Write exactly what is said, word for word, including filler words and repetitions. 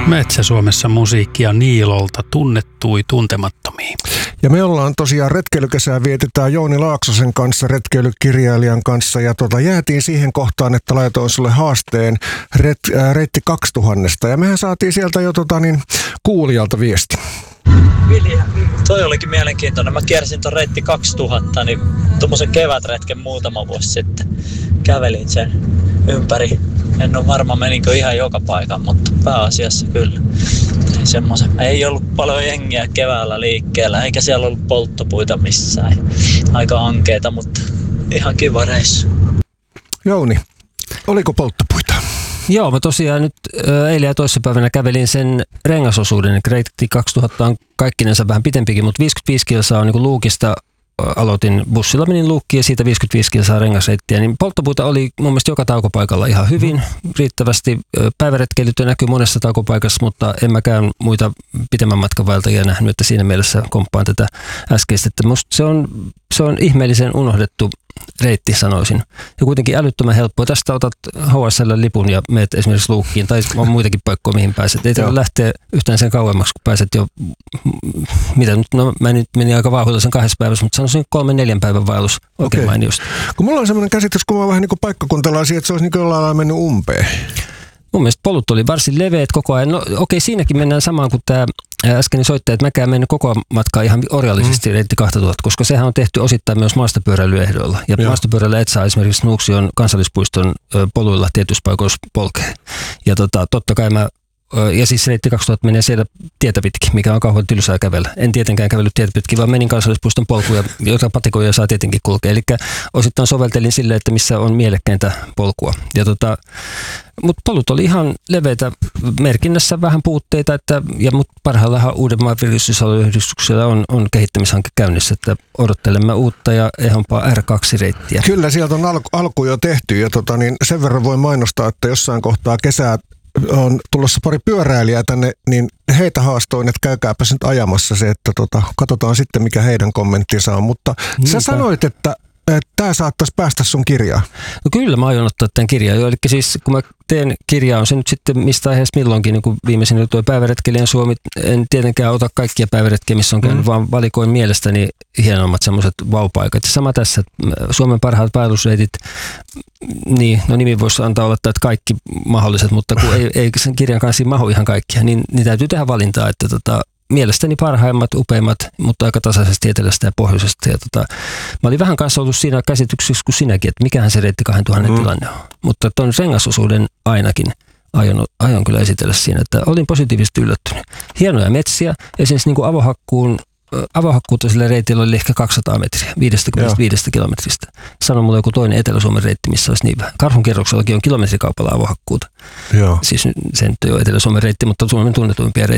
Metsä-Suomessa musiikkia Niilolta tunnettui tuntemattomiin. Ja me ollaan tosiaan retkeilykesää vietetään Jouni Laaksosen kanssa, retkeilykirjailijan kanssa. Ja tota, jäätiin siihen kohtaan, että laitoin sulle haasteen ret, äh, reitti kaksituhatta. Ja mehän saatiin sieltä jo tota, niin, kuulijalta viesti. Vilja, toi olikin mielenkiintoinen. Mä kiersin ton reitti kaksituhatta, niin tommosen kevätretken muutama vuosi sitten. Kävelin sen ympäri. En ole varma meninkö ihan joka paikan, mutta pääasiassa kyllä. Semmoisen. Ei ollut paljon jengiä keväällä liikkeellä, eikä siellä ollut polttopuita missään. Aika ankeeta, mutta ihan kiva reissu. Jouni, oliko polttopuita? Joo, mä tosiaan nyt eilen ja toissapäivänä kävelin sen rengasosuuden. Reitti kaksituhatta on kaikkinensa vähän pitempikin, mutta viisikymmentäviisi kilsaa on niin kuin Luukista. Aloitin bussilla, menin Luukkiin ja siitä viisikymmentäviisi kilsaa rengasreittiä, niin polttopuita oli mun mielestä joka taukopaikalla ihan hyvin, riittävästi. Päiväretkeilyt näkyy monessa taukopaikassa, mutta en mäkään muita pitemmän matkan vaeltajia nähnyt, että siinä mielessä komppaan tätä äskeistä. Että musta se on, se on ihmeellisen unohdettu reitti, sanoisin. Ja kuitenkin älyttömän helppoa. Tästä otat H S L-lipun ja menet esimerkiksi Luukkiin, tai on muitakin paikkoja, mihin pääset. Ei tarvitse lähteä yhtään sen kauemmaksi, kun pääset jo, mitä nyt, no mä nyt menin aika vauhdilla sen kahdessa päivässä, mutta sanoisin kolmen neljän päivän vaellus oikein okay. mainiosti. Kun mulla on semmoinen käsitys, kun mä oon vähän niin kuin paikkakuntalaisia, että se olisi niin kuin jollain lailla mennyt umpeen. Mun mielestä polut oli varsin leveät koko ajan. No okei, okay, siinäkin mennään samaan kuin tämä äskeinen soittaja, että mäkään mennyt koko matkaa ihan orjallisesti mm. reitti kaksituhatta, koska sehän on tehty osittain myös maastopyöräilyehdoilla. Ja Joo. maastopyöräillä et saa esimerkiksi Nuuksion kansallispuiston poluilla tietyissä paikoissa polkea. Ja tota, totta kai mä Ja siis reitti kaksituhatta menee siellä tietä pitkin, mikä on kauhean tylsää kävellä. En tietenkään kävellyt tietä pitkin, vaan menin kansallispuiston polkuja, joita patikoja saa tietenkin kulkea. Eli osittain soveltelin sille, että missä on mielekkäintä polkua. Ja tota, mutta polut oli ihan leveitä, merkinnässä vähän puutteita, että, ja mut parhaillaan Uudenmaan virkistysalueyhdistyksellä on, on kehittämishanke käynnissä, että odottelemme uutta ja ehompaa R kaksi -reittiä. Kyllä, sieltä on alku, alku jo tehty, ja tota, niin sen verran voi mainostaa, että jossain kohtaa kesää on tulossa pari pyöräilijää tänne, niin heitä haastoin, että käykääpäs nyt ajamassa se, että tota, katsotaan sitten, mikä heidän kommenttinsa on. Mutta Niinpä. Sä sanoit, että tämä saattaisi päästä sun kirjaan. No kyllä, mä aion ottaa tämän kirjaan jo. Eli siis kun mä teen kirjaa, on se nyt sitten mistä aiheesta milloinkin, niin kuin viimeisenä tuo päiväretkelijän Suomi. En tietenkään ota kaikkia päiväretkiä, missä on käynyt, mm. vaan valikoin mielestäni hienommat semmoiset vaupaikat. Ja sama tässä, että Suomen parhaat vaellusreitit, niin, no nimi voisi antaa olettaa, että kaikki mahdolliset, mutta kun ei, ei sen kirjan kanssa mahu ihan kaikkia, niin, niin täytyy tehdä valintaa, että tota, mielestäni parhaimmat, upeimmat, mutta aika tasaisesti etelästä ja pohjoisesta. Ja tota, mä olin vähän kanssa ollut siinä käsityksessä kuin sinäkin, että mikähän se reitti kaksituhatta mm. tilanne on. Mutta tuon rengasosuuden ainakin aion, aion kyllä esitellä siinä, että olin positiivisesti yllättynyt. Hienoja metsiä, esimerkiksi niin kuin avohakkuun, avohakkuuta sillä reitillä oli ehkä kaksisataa metriä, viisikymmentäviisi kilometristä. Sano mulle joku toinen Etelä-Suomen reitti, missä olisi niin vähän. Karhunkerroksellakin on kilometrikaupalla avohakkuuta. Joo. Siis se nyt ei ole Etelä-Suomen reitti, mutta Suomen tunnetuimpia reittejä.